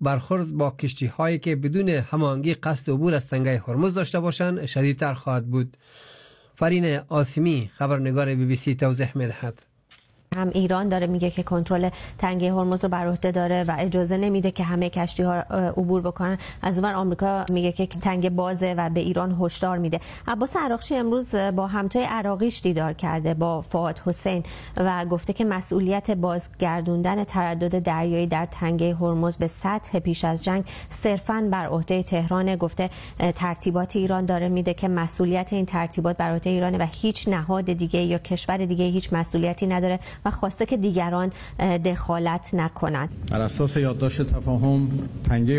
برخورد با کشتی هایی که بدون هماهنگی قصد عبور از تنگه هرمز داشته باشند شدیدتر خواهد بود. فرین آسمی خبرنگار BBC توضیح می‌دهد. هم ایران داره میگه که کنترل تنگه هرمز رو بر عهده داره و اجازه نمیده که همه کشتی ها عبور بکنن. از اونور آمریکا میگه که تنگه بازه و به ایران هشدار میده. عباس عراقچی امروز با همتای عراقیش دیدار کرده با فؤاد حسین و گفته که مسئولیت بازگردوندن تردد دریایی در تنگه هرمز به سطح پیش از جنگ صرفاً بر عهده تهران. گفته ترتیبات ایران داره میده که مسئولیت این ترتیبات بر عهده ایرانه و هیچ نهاد دیگه یا کشور دیگه هیچ مسئولیتی نداره و خواسته که دیگران دخالت نکنند. بر اساس یادداشت تفاهم تنگه